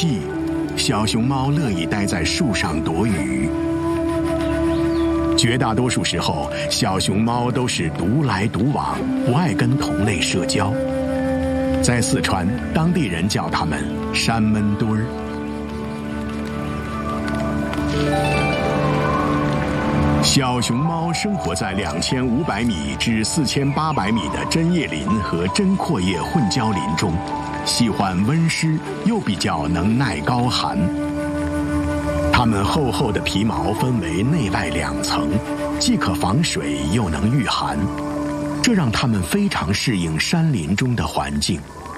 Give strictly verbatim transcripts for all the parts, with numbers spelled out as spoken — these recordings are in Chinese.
气，小熊猫乐意待在树上躲雨。绝大多数时候，小熊猫都是独来独往，不爱跟同类社交。在四川，当地人叫它们山闷墩儿。小熊猫生活在两千五百米至四千八百米的针叶林和针阔叶混交林中，喜欢温湿，又比较能耐高寒。它们厚厚的皮毛分为内外两层，既可防水又能御寒，这让它们非常适应山林中的环境。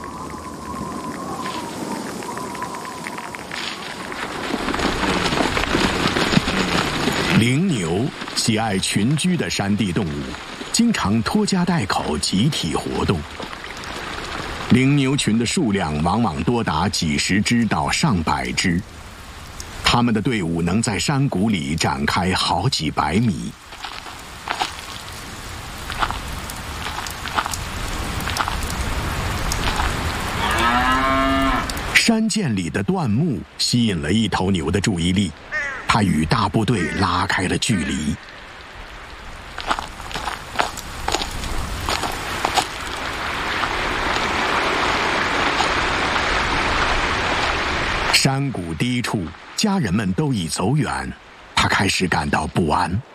羚牛喜爱群居的山地动物，经常拖家带口集体活动。羚牛群的数量往往多达几十只到上百只，它们的队伍能在山谷里展开好几百米。山涧里的椴木吸引了一头牛的注意力，它与大部队拉开了距离。山谷低处，家人们都已走远，他开始感到不安。